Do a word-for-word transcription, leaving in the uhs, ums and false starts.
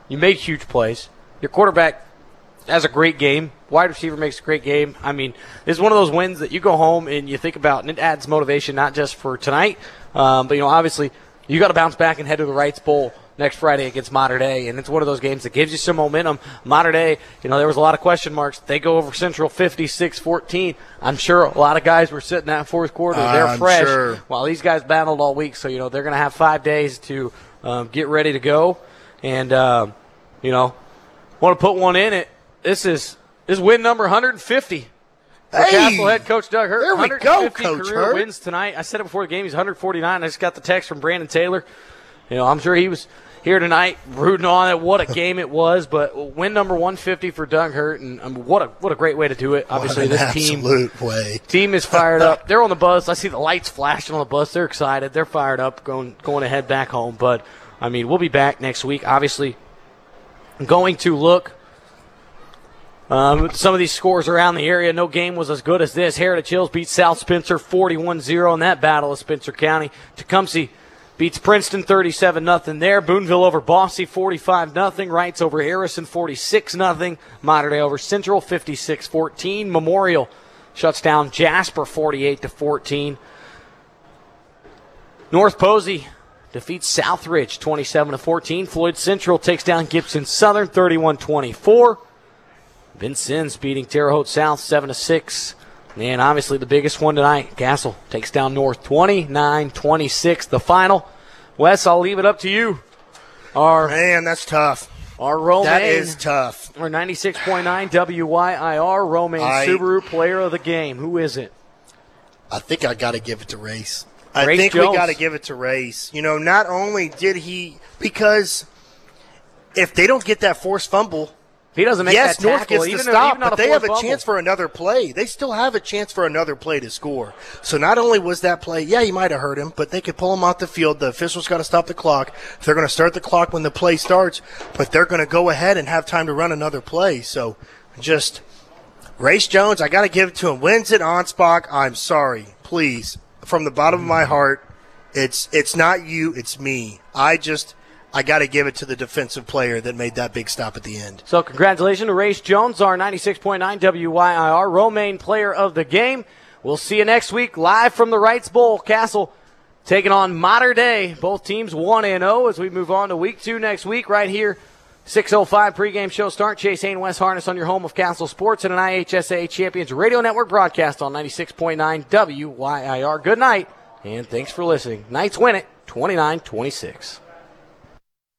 You made huge plays. Your quarterback has a great game. Wide receiver makes a great game. I mean, this is one of those wins that you go home and you think about, and it adds motivation not just for tonight, um, but, you know, obviously you got to bounce back and head to the Wrights Bowl next Friday against Mater Dei, and it's one of those games that gives you some momentum. Mater Dei, you know, there was a lot of question marks. They go over Central fifty-six fourteen. I'm sure a lot of guys were sitting that fourth quarter. They're I'm fresh sure. while these guys battled all week, so, you know, they're going to have five days to um, get ready to go. And, uh, you know, want to put one in it. This is this is win number one hundred fifty. For Hey, Castle head coach Doug Hurt. there we one hundred fifty go, Coach career Hurt. wins tonight. I said it before the game. He's one hundred forty-nine. I just got the text from Brandon Taylor. You know, I'm sure he was here tonight rooting on it. What a game it was. But win number one hundred fifty for Doug Hurt, and I mean, what a what a great way to do it. Obviously, what an this team absolute way. team is fired up. They're on the bus. I see the lights flashing on the bus. They're excited. They're fired up, going going to head back home. But I mean, we'll be back next week. Obviously, going to look. Um, some of these scores around the area, no game was as good as this. Heritage Hills beats South Spencer forty-one zero in that battle of Spencer County. Tecumseh beats Princeton thirty-seven nothing there. Boonville over Bosse forty-five nothing. Wrights over Harrison forty-six nothing. Mater Dei over Central fifty-six fourteen. Memorial shuts down Jasper forty-eight to fourteen. North Posey defeats Southridge twenty-seven to fourteen. Floyd Central takes down Gibson Southern thirty-one twenty-four. Vincennes beating Terre Haute South seven to six. And obviously the biggest one tonight, Castle takes down North twenty-nine twenty-six. The final. Wes, I'll leave it up to you. Our Man, that's tough. our Romaine, That is tough. our ninety-six point nine W Y I R Romaine I- Subaru player of the game. Who is it? I think I got to give it to Race. I Race think Jones. we got to give it to Race. You know, not only did he – because if they don't get that forced fumble – He doesn't make yes, that North tackle, gets even the though- stop, even on but they have a fourth chance fumble. for another play. They still have a chance for another play to score. So not only was that play, yeah, he might have hurt him, but they could pull him off the field. The officials got to stop the clock. They're going to start the clock when the play starts, but they're going to go ahead and have time to run another play. So just Race Jones, I got to give it to him. Wins it, Anspach. I'm sorry. Please, from the bottom of my heart, it's it's not you, it's me. I just – I got to give it to the defensive player that made that big stop at the end. So congratulations to Race Jones, our ninety-six point nine W Y I R Romaine player of the game. We'll see you next week live from the Wrights Bowl. Castle taking on Mater Dei. Both teams one and oh as we move on to week two next week right here. six oh five pregame show start. Chase Hain, Wes Harness on your home of Castle Sports and an I H S A Champions Radio Network broadcast on ninety-six point nine W Y I R. Good night, and thanks for listening. Knights win it twenty-nine twenty-six.